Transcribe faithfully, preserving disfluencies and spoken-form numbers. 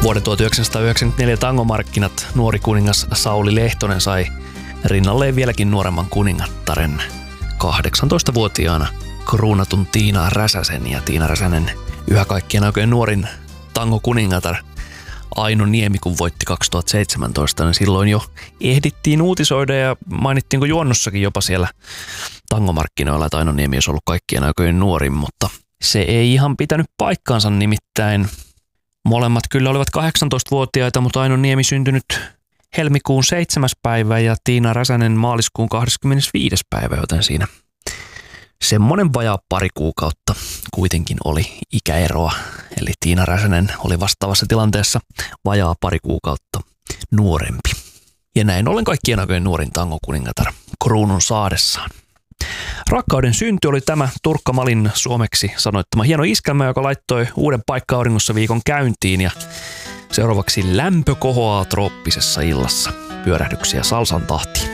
Vuoden tuhatyhdeksänsataayhdeksänkymmentäneljä tangomarkkinat nuori kuningas Sauli Lehtonen sai rinnalleen vieläkin nuoremman kuningattaren kahdeksantoistavuotiaana kruunatun Tiina Räsäsen. Ja Tiina Räsänen, yhä kaikkien aikojen nuorin tangokuningatar Aino Niemi, kun voitti kaksituhattaseitsemäntoista, niin silloin jo ehdittiin uutisoida ja mainittiinko juonnossakin jopa siellä tangomarkkinoilla, että Aino Niemi olisi ollut kaikkien aikojen nuorin, mutta se ei ihan pitänyt paikkaansa, nimittäin molemmat kyllä olivat kahdeksantoistavuotiaita, mutta Aino Niemi syntynyt helmikuun seitsemäs päivä ja Tiina Räsänen maaliskuun kahdeskymmenesviides päivä, joten siinä semmoinen vajaa pari kuukautta kuitenkin oli ikäeroa. Eli Tiina Räsänen oli vastaavassa tilanteessa vajaa pari kuukautta nuorempi. Ja näin ollen kaikkien aikojen nuorin tangokuningatar kruunun saadessaan. Rakkauden synty oli tämä Turkka Malin suomeksi sanoittama hieno iskelmä, joka laittoi uuden paikka-auringossa viikon käyntiin. Ja seuraavaksi lämpö kohoaa trooppisessa illassa. Pyörähdyksiä salsan tahtiin.